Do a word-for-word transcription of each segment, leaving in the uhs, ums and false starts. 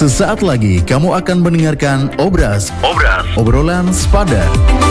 Sesaat lagi kamu akan mendengarkan Obras, Obras, obrolan sepadan.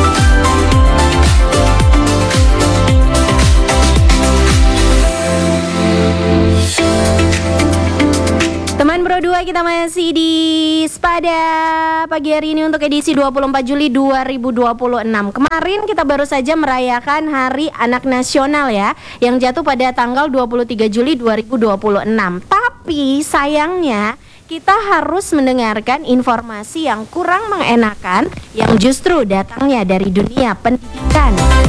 Teman Bro dua, kita masih di Sepada pagi hari ini untuk edisi dua puluh empat Juli dua ribu dua puluh enam. Kemarin kita baru saja merayakan Hari Anak Nasional ya, yang jatuh pada tanggal dua puluh tiga Juli dua ribu dua puluh enam. Tapi sayangnya kita harus mendengarkan informasi yang kurang mengenakan yang justru datangnya dari dunia pendidikan.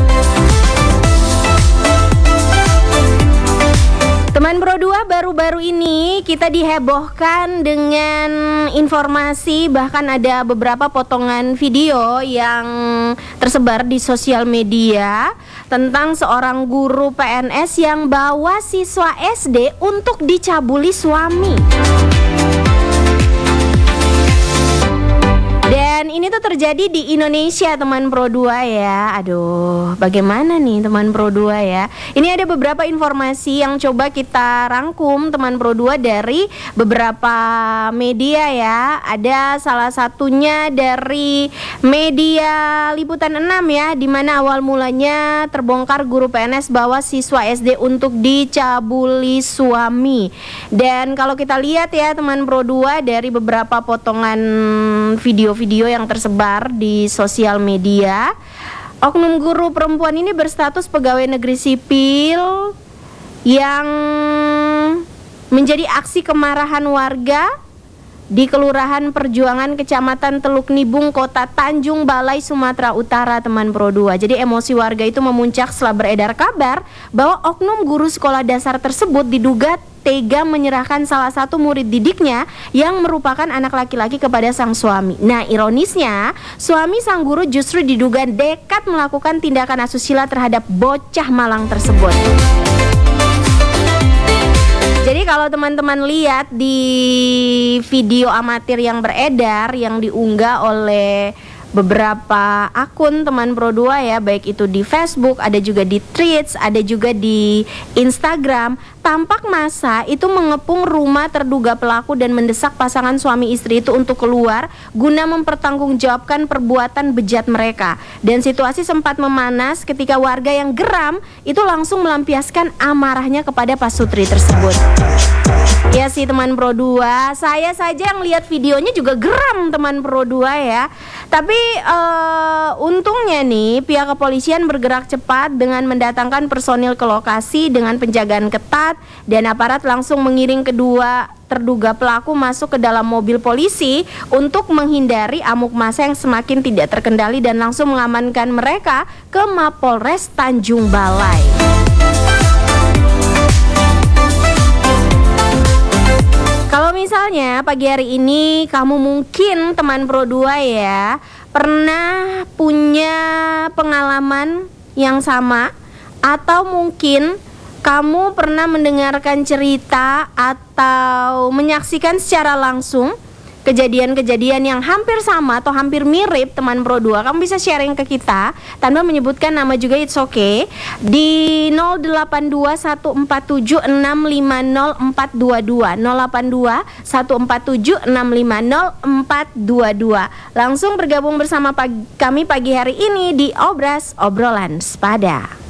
Teman Bro dua, baru-baru ini kita dihebohkan dengan informasi, bahkan ada beberapa potongan video yang tersebar di sosial media tentang seorang guru P N S yang bawa siswa S D untuk dicabuli suami. Dan ini tuh terjadi di Indonesia, teman Pro dua ya. Aduh, bagaimana nih teman Pro dua ya. Ini ada beberapa informasi yang coba kita rangkum teman Pro dua dari beberapa media ya. Ada salah satunya dari media Liputan enam ya, di mana awal mulanya terbongkar guru P N S bawa siswa S D untuk dicabuli suami. Dan kalau kita lihat ya teman Pro dua, dari beberapa potongan video video yang tersebar di sosial media, oknum guru perempuan ini berstatus pegawai negeri sipil yang menjadi aksi kemarahan warga di Kelurahan Perjuangan, Kecamatan Teluk Nibung, Kota Tanjung Balai, Sumatera Utara, teman Pro dua. Jadi emosi warga itu memuncak setelah beredar kabar bahwa oknum guru sekolah dasar tersebut diduga tega menyerahkan salah satu murid didiknya yang merupakan anak laki-laki kepada sang suami. Nah, ironisnya, suami sang guru justru diduga dekat melakukan tindakan asusila terhadap bocah malang tersebut. Jadi kalau teman-teman lihat di video amatir yang beredar, yang diunggah oleh beberapa akun teman Pro dua ya, baik itu di Facebook, ada juga di Threads, ada juga di Instagram, tampak massa itu mengepung rumah terduga pelaku dan mendesak pasangan suami istri itu untuk keluar guna mempertanggungjawabkan perbuatan bejat mereka. Dan situasi sempat memanas ketika warga yang geram itu langsung melampiaskan amarahnya kepada pasutri tersebut. Ya sih teman Pro dua, saya saja yang lihat videonya juga geram teman Pro dua ya. Tapi uh, untungnya nih pihak kepolisian bergerak cepat dengan mendatangkan personil ke lokasi dengan penjagaan ketat, dan aparat langsung mengiring kedua terduga pelaku masuk ke dalam mobil polisi untuk menghindari amuk massa yang semakin tidak terkendali, dan langsung mengamankan mereka ke Mapolres Tanjung Balai. Kalau misalnya pagi hari ini kamu mungkin teman Pro dua ya pernah punya pengalaman yang sama, atau mungkin kamu pernah mendengarkan cerita atau menyaksikan secara langsung kejadian-kejadian yang hampir sama atau hampir mirip teman Pro dua, kamu bisa sharing ke kita tanpa menyebutkan nama juga, it's okay, di nol delapan dua satu empat tujuh enam lima nol empat dua dua nol delapan dua satu empat tujuh enam lima nol empat dua dua. Langsung bergabung bersama pagi, kami pagi hari ini di Obras, obrolan sepada.